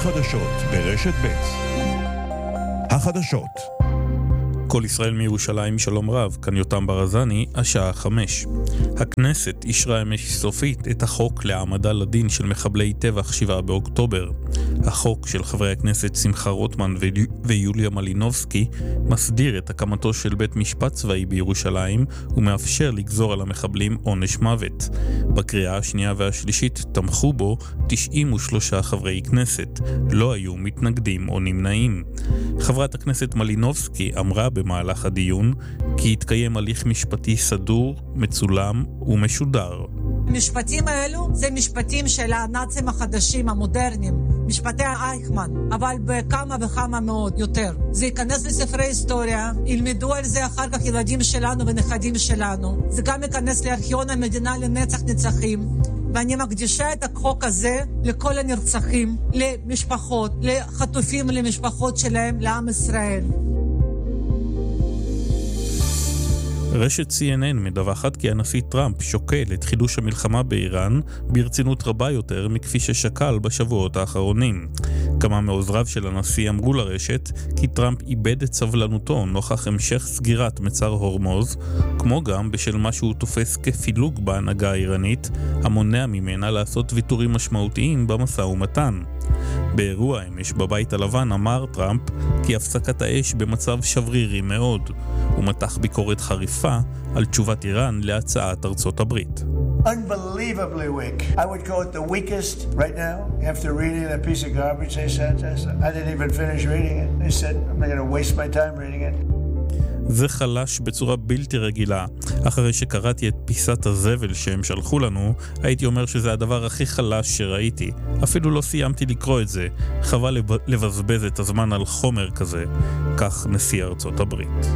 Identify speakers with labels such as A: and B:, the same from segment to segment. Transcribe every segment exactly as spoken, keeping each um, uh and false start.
A: החדשות ברשת ב'. החדשות. כל ישראל מירושלים, שלום רב, כאן יותם ברזני, השעה חמש. הכנסת אישרה אמש סופית את החוק להעמדה לדין של מחבלי טבח שבעה באוקטובר. החוק של חברי הכנסת שמחה רוטמן ויוליה מלינובסקי מסדיר את הקמתו של בית משפט צבאי בירושלים ומאפשר לגזור על המחבלים עונש מוות. בקריאה השנייה והשלישית תמכו בו תשעים ושלושה חברי כנסת. לא היו מתנגדים או נמנעים. חברת הכנסת מלינובסקי אמרה במהלך הדיון כי יתקיים הליך משפטי סדור, מצולם ומשודר.
B: המשפטים האלו זה משפטים של הנאצים החדשים המודרניים, משפטי אייכמן, אבל בכמה וכמה מאוד יותר. זה ייכנס לספרי היסטוריה, ילמדו על זה אחר כך ילדים שלנו ונכדים שלנו. זה גם ייכנס לארכיון המדינה לנצח נצחים. ואני מקדישה את החוק הזה לכל הנרצחים, למשפחות, לחטופים ולמשפחות שלהם, לעם ישראל.
A: רשת סי אן אן מדווחת כי הנשיא טראמפ שוקל את חידוש המלחמה באיראן ברצינות רבה יותר מכפי ששקל בשבועות האחרונים. כמה מעוזריו של הנשיא אמרו לרשת כי טראמפ איבד את סבלנותו נוכח המשך סגירת מצר הורמוז, כמו גם בשל מה שהוא תופס כפילוג בהנהגה האיראנית, המונע ממנה לעשות ויתורים משמעותיים במשא ומתן. באירוע אמש בבית הלבן אמר טראמפ כי הפסקת האש במצב שברירי מאוד. הוא מתח ביקורת חריפה על תשובת איראן להצעת ארצות הברית.
C: Unbelievably weak. I would call it the weakest right now. After reading that piece of garbage they sent us, I didn't even finish reading it. They said, I'm not going to waste my time reading it.
A: זה חלש בצורה בלתי רגילה. אחרי שקראתי את פיסת הזבל שהם שלחו לנו, הייתי אומר שזה הדבר הכי חלש שראיתי. אפילו לא סיימתי לקרוא את זה. חבל לבזבז את הזמן על חומר כזה. כך נשיא ארצות הברית.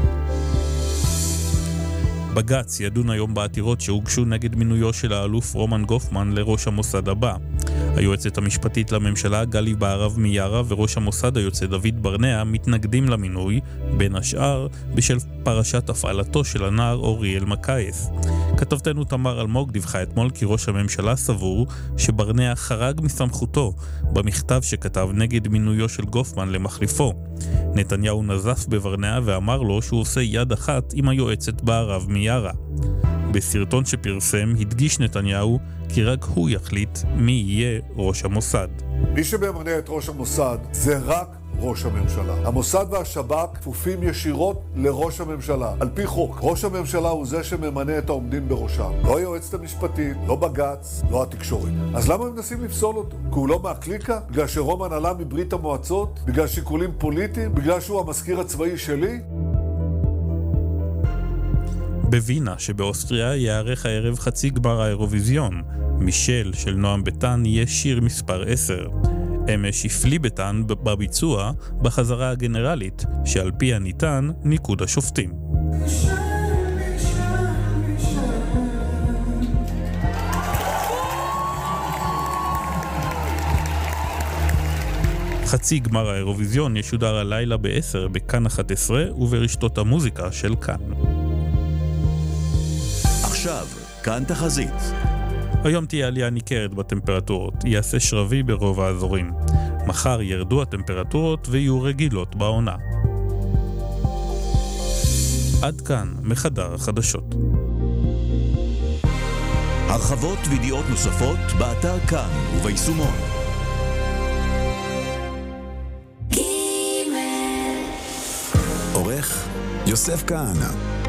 A: בג"ץ ידון היום בעתירות שהוגשו נגד מינויו של האלוף רומן גופמן לראש המוסד הבא. היועצת המשפטית לממשלה גלי בהרב מיארה וראש המוסד היוצא דוד ברנע מתנגדים למינוי, בין השאר בשל פרשת הפעלתו של הנער אוריאל מקייס. כתבתנו תמר אלמוג דיווחה אתמול כי ראש הממשלה סבור שברנע חרג מסמכותו במכתב שכתב נגד מינויו של גופמן למחליפו. נתניהו נזף בברנע ואמר לו שהוא עושה יד אחת עם היועצת בהרב מיארה. בסרטון שפרסם הדגיש נתניהו כי רק הוא יחליט מי יהיה ראש המוסד.
D: מי שממנה את ראש המוסד זה רק ראש הממשלה. המוסד והשב"כ כפופים ישירות לראש הממשלה, על פי חוק. ראש הממשלה הוא זה שממנה את העומדים בראשם. לא היועצת המשפטית, לא בג"ץ, לא התקשורת. אז למה הם מנסים לפסול אותו? כי הוא לא מהקליקה? בגלל שרומן עלה מברית המועצות? בגלל שיקולים פוליטיים? בגלל שהוא המזכיר הצבאי שלי?
A: בווינה שבאוסטריה יערך הערב חצי גמר האירוויזיון. מישל של נועם ביטן יהיה שיר מספר עשר. אמש הפליא ביטן בביצוע בחזרה הגנרלית שעל פיה ניתן ניקוד השופטים. חצי גמר האירוויזיון ישודר הלילה ב-עשר בכאן אחת עשרה וברשתות המוזיקה של כאן.
E: עכשיו, כאן תחזית.
A: היום תהיה עלייה ניכרת בטמפרטורות, יעשה שרבי ברוב האזורים. מחר ירדו הטמפרטורות ויהיו רגילות בעונה. עד כאן מחדר החדשות.
E: הרחבות וידיעות נוספות באתר כאן וביישומון. עורך יוסף כהנא.